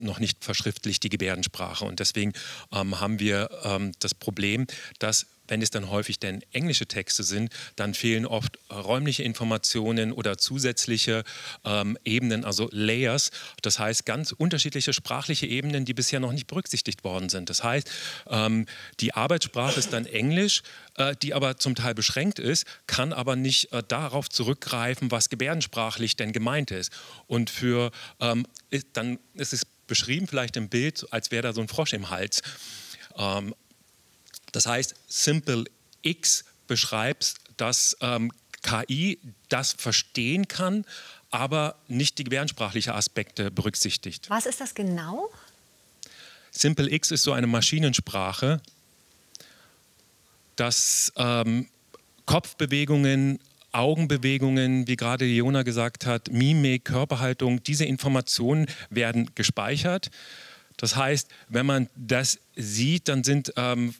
noch nicht verschriftlicht, die Gebärdensprache. Und deswegen haben wir das Problem, dass, wenn es dann häufig denn englische Texte sind, dann fehlen oft räumliche Informationen oder zusätzliche Ebenen, also Layers. Das heißt, ganz unterschiedliche sprachliche Ebenen, die bisher noch nicht berücksichtigt worden sind. Das heißt, die Arbeitssprache ist dann Englisch, die aber zum Teil beschränkt ist, kann aber nicht darauf zurückgreifen, was gebärdensprachlich denn gemeint ist. Und dann ist es beschrieben vielleicht im Bild, als wäre da so ein Frosch im Hals. Das heißt, Simple X beschreibt, dass KI das verstehen kann, aber nicht die gebärdensprachlichen Aspekte berücksichtigt. Was ist das genau? Simple X ist so eine Maschinensprache, dass Kopfbewegungen, Augenbewegungen, wie gerade Jona gesagt hat, Mimik, Körperhaltung, diese Informationen werden gespeichert. Das heißt, wenn man das sieht, dann sind